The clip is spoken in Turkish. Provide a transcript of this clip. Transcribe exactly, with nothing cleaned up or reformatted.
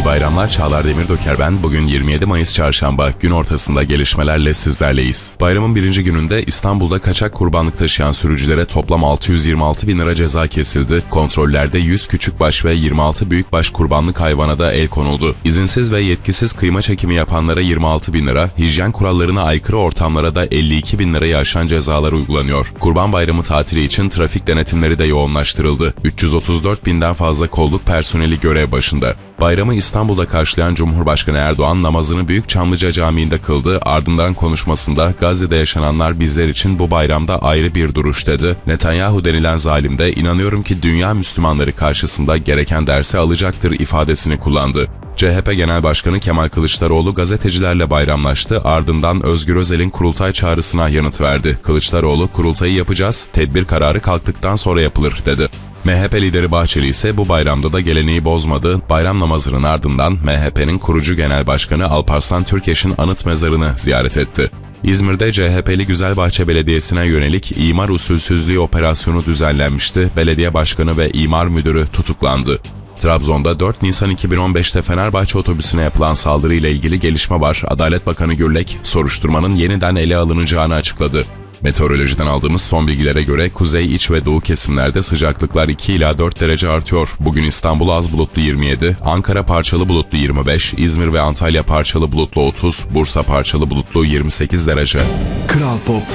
bayramlar, Çağlar Demirdöker ben. Bugün yirmi yedi Mayıs Çarşamba, gün ortasında gelişmelerle sizlerleyiz. Bayramın birinci gününde İstanbul'da kaçak kurbanlık taşıyan sürücülere toplam altı yüz yirmi altı bin lira ceza kesildi. Kontrollerde yüz küçükbaş ve yirmi altı büyükbaş kurbanlık hayvana da el konuldu. İzinsiz ve yetkisiz kıyma çekimi yapanlara yirmi altı bin lira, hijyen kurallarına aykırı ortamlara da elli iki bin lirayı aşan cezalar uygulanıyor. Kurban Bayramı tatili için trafik denetimleri de yoğunlaştırıldı. üç yüz otuz dört binden fazla kolluk personeli görev başında. Bayramı İstanbul'da karşılayan Cumhurbaşkanı Erdoğan namazını Büyük Çamlıca Camii'nde kıldı. Ardından konuşmasında Gazze'de yaşananlar bizler için bu bayramda ayrı bir duruş dedi. Netanyahu denilen zalim de inanıyorum ki dünya Müslümanları karşısında gereken dersi alacaktır ifadesini kullandı. C H P Genel Başkanı Kemal Kılıçdaroğlu gazetecilerle bayramlaştı, ardından Özgür Özel'in kurultay çağrısına yanıt verdi. Kılıçdaroğlu, kurultayı yapacağız, tedbir kararı kalktıktan sonra yapılır dedi. M H P lideri Bahçeli ise bu bayramda da geleneği bozmadı. Bayram namazının ardından M H P'nin kurucu genel başkanı Alparslan Türkeş'in anıt mezarını ziyaret etti. İzmir'de C H P'li Güzelbahçe Belediyesi'ne yönelik imar usulsüzlüğü operasyonu düzenlenmişti. Belediye başkanı ve imar müdürü tutuklandı. Trabzon'da dört Nisan iki bin on beşte Fenerbahçe otobüsüne yapılan saldırıyla ilgili gelişme var. Adalet Bakanı Gürlek, soruşturmanın yeniden ele alınacağını açıkladı. Meteorolojiden aldığımız son bilgilere göre kuzey, iç ve doğu kesimlerde sıcaklıklar iki ila dört derece artıyor. Bugün İstanbul az bulutlu yirmi yedi, Ankara parçalı bulutlu yirmi beş, İzmir ve Antalya parçalı bulutlu otuz, Bursa parçalı bulutlu yirmi sekiz derece. Kral Pop